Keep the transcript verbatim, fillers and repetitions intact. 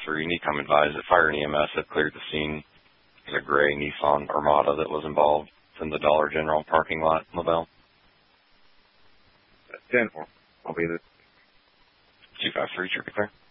three, NECOM advised that fire and E M S had cleared the scene. There's a gray Nissan Armada that was involved in the Dollar General parking lot, LaBelle. ten four. I'll be there. two five three, Chirpy Clear.